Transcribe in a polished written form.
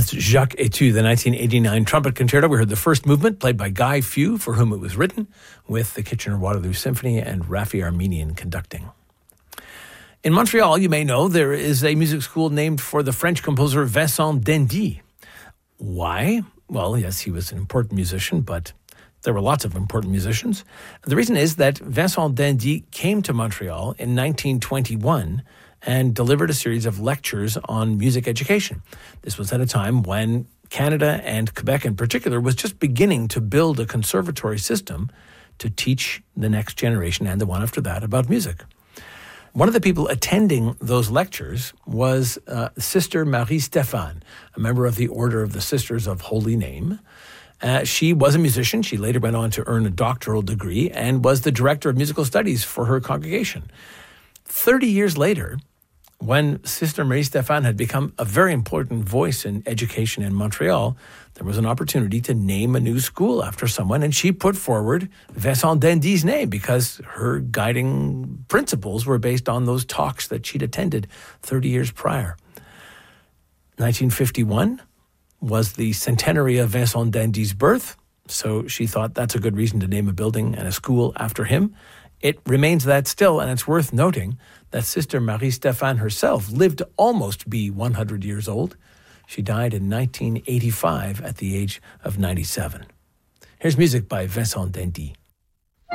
That's Jacques Etu, the 1989 trumpet concerto. We heard the first movement played by Guy Few, for whom it was written, with the Kitchener-Waterloo Symphony and Rafi Armenian conducting. In Montreal, you may know, there is a music school named for the French composer Vincent d'Indy. Why? Well, yes, he was an important musician, but there were lots of important musicians. The reason is that Vincent d'Indy came to Montreal in 1921 and delivered a series of lectures on music education. This was at a time when Canada, and Quebec in particular, was just beginning to build a conservatory system to teach the next generation and the one after that about music. One of the people attending those lectures was Sister Marie Stéphane, a member of the Order of the Sisters of Holy Name. She was a musician. She later went on to earn a doctoral degree and was the director of musical studies for her congregation. 30 years later, when Sister Marie Stéphane had become a very important voice in education in Montreal, there was an opportunity to name a new school after someone, and she put forward Vincent d'Indy's name because her guiding principles were based on those talks that she'd attended 30 years prior. 1951 was the centenary of Vincent d'Indy's birth, so she thought that's a good reason to name a building and a school after him. It remains that still, and it's worth noting that Sister Marie Stéphane herself lived to almost be 100 years old. She died in 1985 at the age of 97. Here's music by Vincent d'Indy.